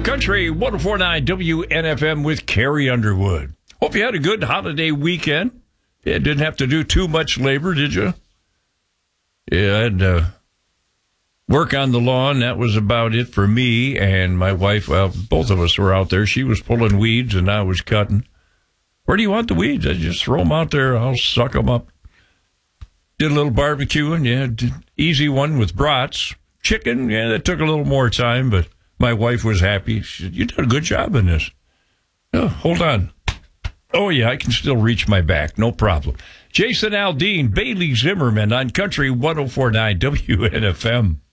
Country 104.9 WNFM with Carrie Underwood. Hope you had a good holiday weekend. Yeah, didn't have to do too much labor, did you? Yeah, I had to work on the lawn. That was about it for me and my wife. Well, both of us were out there. She was pulling weeds and I was cutting. Where do you want the weeds? I just throw them out there. I'll suck them up. Did a little barbecuing. Yeah, easy one with brats. Chicken, yeah, that took a little more time, but my wife was happy. She said, you did a good job in this. Oh, hold on. Oh, yeah, I can still reach my back. No problem. Jason Aldean, Bailey Zimmerman on Country 104.9 WNFM.